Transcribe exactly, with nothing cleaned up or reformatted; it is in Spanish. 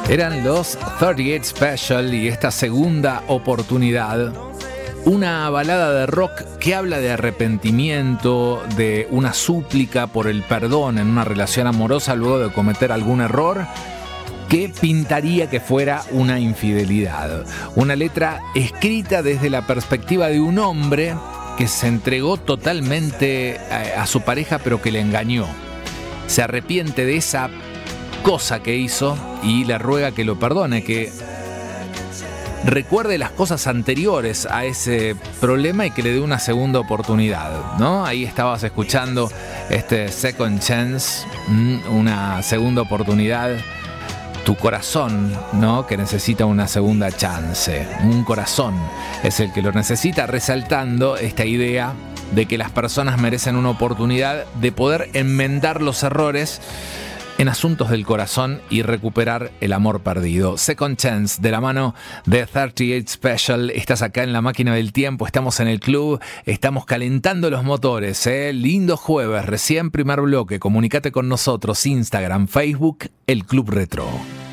Eran los treinta y ocho Special y esta segunda oportunidad, una balada de rock que habla de arrepentimiento, de una súplica por el perdón en una relación amorosa luego de cometer algún error que pintaría que fuera una infidelidad. Una letra escrita desde la perspectiva de un hombre que se entregó totalmente a, a su pareja pero que le engañó. Se arrepiente de esa cosa que hizo y le ruega que lo perdone, que recuerde las cosas anteriores a ese problema y que le dé una segunda oportunidad, ¿no? Ahí estabas escuchando este Second Chance, una segunda oportunidad. Tu corazón, ¿no? Que necesita una segunda chance. Un corazón es el que lo necesita, resaltando esta idea de que las personas merecen una oportunidad de poder enmendar los errores en asuntos del corazón y recuperar el amor perdido. Second Chance, de la mano de treinta y ocho Special. Estás acá en la máquina del tiempo, estamos en el club, estamos calentando los motores, ¿eh? Lindo jueves, recién primer bloque. Comunicate con nosotros, Instagram, Facebook, El Club Retro.